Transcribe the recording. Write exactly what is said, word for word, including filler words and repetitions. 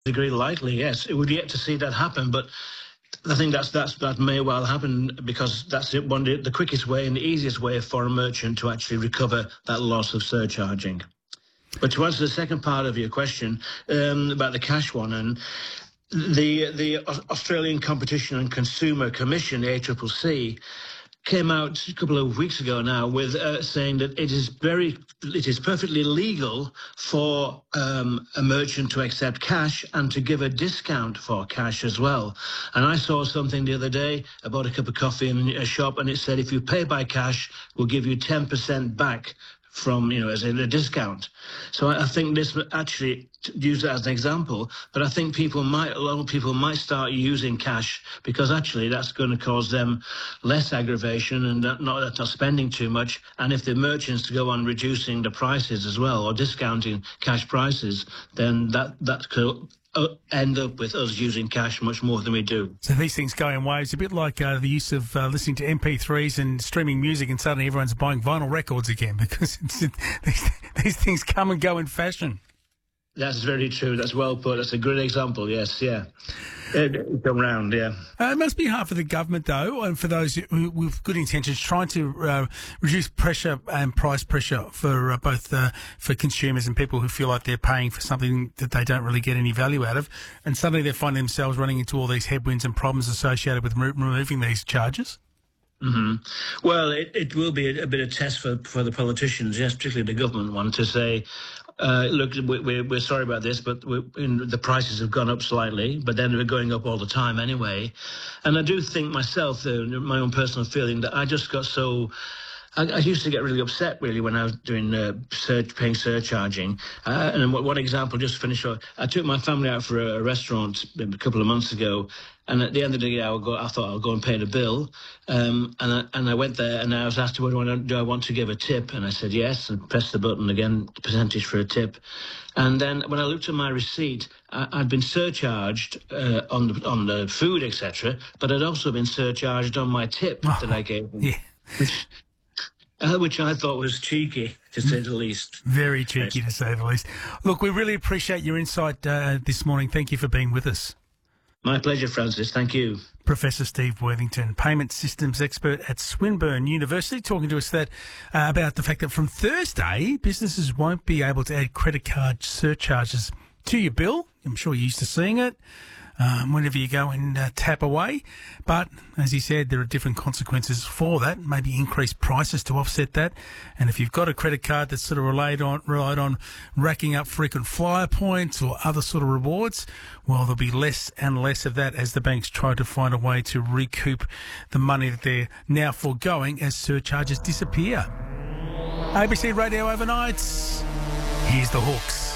degree likely, yes. It would yet to see that happen, but I think that's that's that may well happen because that's it, one the quickest way and the easiest way for a merchant to actually recover that loss of surcharging. But to answer the second part of your question um, about the cash one, and the the Australian Competition and Consumer Commission, the A C C C, came out a couple of weeks ago now with uh, saying that it is very, it is perfectly legal for um, a merchant to accept cash and to give a discount for cash as well. And I saw something the other day, I bought a cup of coffee in a shop, and it said if you pay by cash, we'll give you ten percent back from, you know, as in a discount. So I think this actually, use that as an example, but I think people might, a lot of people might start using cash because actually that's going to cause them less aggravation and not, not spending too much. And if the merchants go on reducing the prices as well or discounting cash prices, then that, that could Uh, end up with us using cash much more than we do. So these things go in waves, a bit like uh, the use of uh, listening to M P threes and streaming music, and suddenly everyone's buying vinyl records again because it's, it, these, these things come and go in fashion. That's very true. That's well put. That's a good example. Yes, yeah. It come round, yeah. Uh, it must be hard for the government, though, and for those who, with good intentions, trying to uh, reduce pressure and price pressure for uh, both uh, for consumers and people who feel like they're paying for something that they don't really get any value out of, and suddenly they find themselves running into all these headwinds and problems associated with re- removing these charges. Mm-hmm. Well, it, it will be a, a bit of test for, for the politicians, yes, particularly the government one, to say, uh, look, we're, we're sorry about this, but we're, in, the prices have gone up slightly, but then they're going up all the time anyway. And I do think myself, uh, my own personal feeling, that I just got so... I, I used to get really upset, really, when I was doing uh, surge, paying surcharging. Uh, and one example, just to finish off, I took my family out for a, a restaurant a couple of months ago, and at the end of the day, I, go, I thought I'll go and pay the bill. Um, and, I, and I went there, and I was asked, do I, want, do I want to give a tip? And I said yes, and pressed the button again, the percentage for a tip. And then when I looked at my receipt, I, I'd been surcharged uh, on, the, on the food, et cetera, but I'd also been surcharged on my tip oh, that I gave them. Yeah. Which, Uh, which I thought was cheeky, to say the least. Very cheeky, yes. To say the least. Look, we really appreciate your insight uh, this morning. Thank you for being with us. My pleasure, Francis. Thank you. Professor Steve Worthington, payment systems expert at Swinburne University, talking to us that uh, about the fact that from Thursday, businesses won't be able to add credit card surcharges to your bill. I'm sure you're used to seeing it. Um, whenever you go and uh, tap away. But, as he said, there are different consequences for that, maybe increased prices to offset that. And if you've got a credit card that's sort of relied on, relied on racking up frequent flyer points or other sort of rewards, well, there'll be less and less of that as the banks try to find a way to recoup the money that they're now foregoing as surcharges disappear. A B C Radio Overnights. Here's the Hooks.